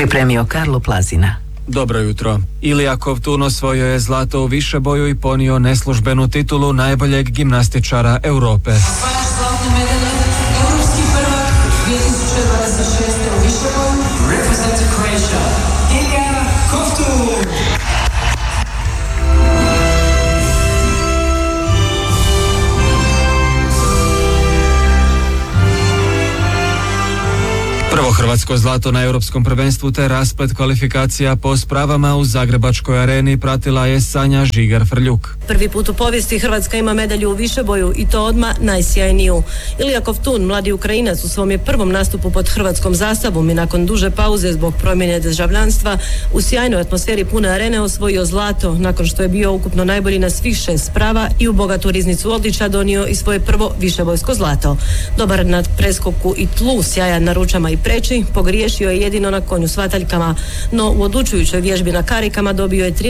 Pripremio Karlo Plazina. Dobro jutro. Ilija Kovtun osvojio je zlato u višeboju i ponio neslužbenu titulu najboljeg gimnastičara Europe. Osvajač zlatne medalje, europski prvak 2026. u višeboju, representing Croatia, Ilija Kovtun. Prvo hrvatsko zlato na europskom prvenstvu te rasplet kvalifikacija po spravama u Zagrebačkoj areni pratila je Sanja Žigar-Frljuk. Prvi put u povijesti Hrvatska ima medalju u višeboju i to odmah najsjajniju. Ilija Kovtun, mladi Ukrajinac, u svom je prvom nastupu pod hrvatskom zastavom i nakon duže pauze zbog promjene državljanstva u sjajnoj atmosferi pune arene osvojio zlato nakon što je bio ukupno najbolji na svih 6 sprava i u bogatu riznicu odličja donio i svoje prvo višebojsko zlato. Dobar na preskoku i tlu, sjajan na ručama i preči, pogriješio je jedino na konju s vataljkama, no u odlučujućoj vježbi na karikama dobio je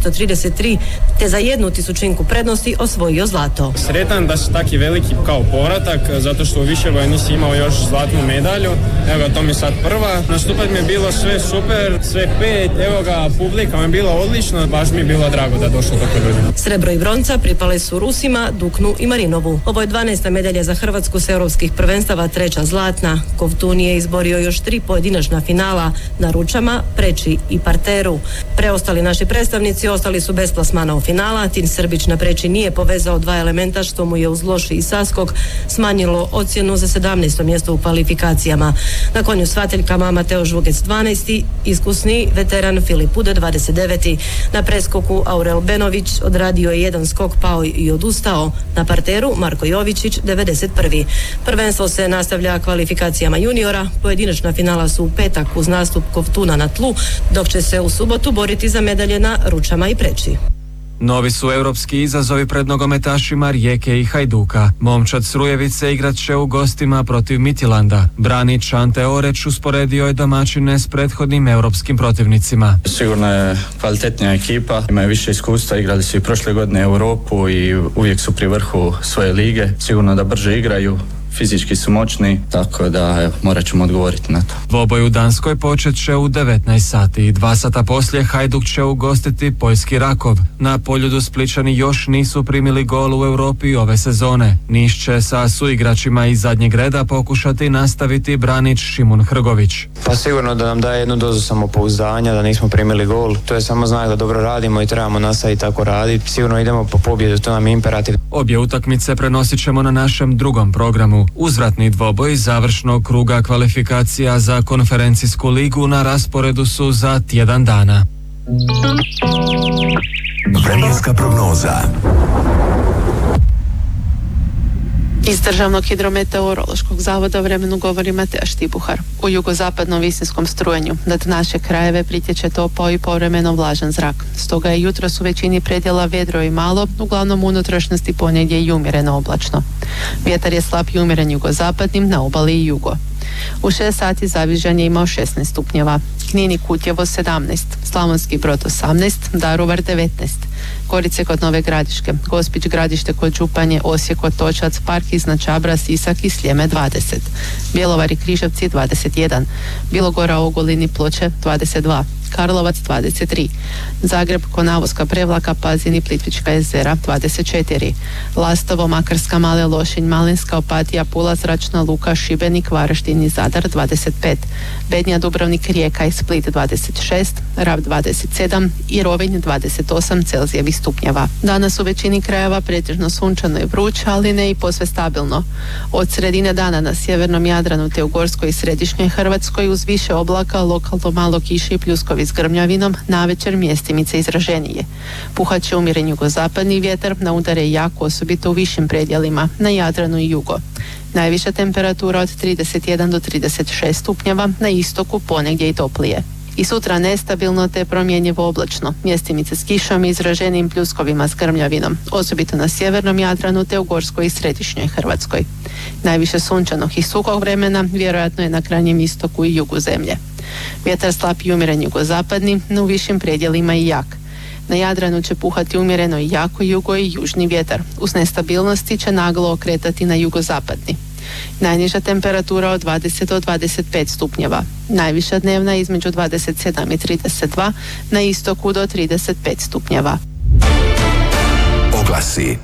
13.333 te za 1/1000 prednosti osvojio zlato. Sretan da su taki veliki kao povratak, zato što u višeboju nisi imao još zlatnu medalju, evo ga, to mi je sad prva. Nastupat mi je bilo sve super, sve 5, evo ga, publika mi je bila odlična, baš mi je bilo drago da došlo tako ljudi. Srebro i bronca pripale su Rusima, Duknu i Marinovu. Ovo je 12. medalja za Hrvatsku s europskih prvenstava, 3. zlatna. Kovtun je izborio još 3 pojedinačna finala na ručama, preči i parteru. Preostali naši predstavnici ostali su bez plasmana u finala. Tin Srbić na preči nije povezao 2 elementa što mu je uz loši i saskok smanjilo ocjenu za 17. mjesto u kvalifikacijama. Na konju s vataljkama Mateo Žvugec 12. iskusni veteran Filip Ude 29. Na preskoku Aurel Benović odradio je jedan skok, pao i odustao. Na parteru Marko Jovičić 91. Prvenstvo se nastavlja kvalifikacijama juniora. Pojedinačna finala su u petak uz nastup Kovtuna na tlu, dok će se u subotu boriti za medalje na ručama i preči. Novi su europski izazovi pred nogometašima Rijeke i Hajduka. Momčad s Rujevice igrat će u gostima protiv Midtjylanda. Branić Ante Oreć usporedio je domaćine s prethodnim europskim protivnicima. Sigurno je kvalitetnija ekipa, imaju više iskustva, igrali su i prošle godine Europu i uvijek su pri vrhu svoje lige. Sigurno da brže igraju, fizički su moćni, tako da morat ćemo odgovoriti na to. Dvoboj u Danskoj počet će u 19 sati i 2 sata poslije Hajduk će ugostiti poljski Rakov. Na Poljudu Splićani još nisu primili gol u Europi ove sezone. Niš će sa suigračima iz zadnjeg reda pokušati nastaviti Branić Šimun Hrgović. Pa sigurno da nam daje jednu dozu samopouzdanja da nismo primili gol. To je samo znak da dobro radimo i trebamo nastaviti tako raditi. Sigurno idemo po pobjedu, to nam je imperativ. Obje utakmice prenosit ćemo na našem drugom programu. Uzvratni dvoboj završnog kruga kvalifikacija za konferencijsku ligu na rasporedu su za tjedan dana. Vremenska prognoza. Iz Državnog hidrometeorološkog zavoda o vremenu govori Mateja Štibuhar. U jugozapadnom visinskom strujenju nad naše krajeve pritječe topao i povremeno vlažan zrak. Stoga je jutros u većini predjela vedro i malo, uglavnom u unutrašnjosti ponegdje i umjereno oblačno. Vjetar je slab i umjeren jugozapadnim, na obali i jugo. U 6 sati Zavižan je imao 16 stupnjeva, Knin i Kutjevo 17, Slavonski Brod 18, Daruvar 19, Gorice kod Nove Gradiške, Gospić Gradište kod Županje, Osijek kod Točac, Park iznad Čabra, Sisak i Sljeme 20, Bjelovar i Križevci 21, Bilogora, Ogulin i Ploče 22, Karlovac 23, Zagreb, Konavoska, Prevlaka, Pazin i Plitvička jezera 24, Lastovo, Makarska, Male Lošinj, Malinska, Opatija, Pula, Zračna Luka, Šibenik, Varaždin i Zadar 25, Bednja, Dubrovnik, Rijeka i Split 26, Rab 27 i Rovinj 28 Celzijevih stupnjeva. Danas u većini krajeva pretežno sunčano i vruće, ali ne i posve stabilno. Od sredine dana na sjevernom Jadranu te u Gorskoj i središnjoj Hrvatskoj uz više oblaka, lokalno malo kiše i pljuskovi s grmljavinom, navečer mjestimice izraženije. Puhat će umjeren jugozapadni vjetar, na udare jako, osobito u višim predjelima, na Jadranu i jugo. Najviša temperatura od 31 do 36 stupnjeva, na istoku ponegdje i toplije. I sutra nestabilno te promjenjivo oblačno, mjestimice s kišom i izraženim pljuskovima s grmljavinom, osobito na sjevernom Jadranu te u Gorskoj i središnjoj Hrvatskoj. Najviše sunčanog i suhog vremena vjerojatno je na krajnjem istoku i jugu zemlje. Vjetar slab i umjeren jugozapadni, no u višim predjelima i jak. Na Jadranu će puhati umjereno i jako jugo i južni vjetar. Uz nestabilnosti će naglo okretati na jugozapadni. Najniža temperatura od 20 do 25 stupnjeva. Najviša dnevna između 27 i 32, na istoku do 35 stupnjeva. Oglasi.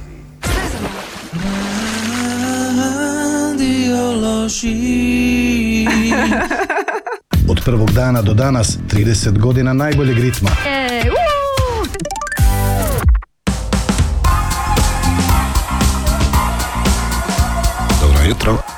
Od prvog dana do danas 30 godina najboljeg ritma. Dobro jutro.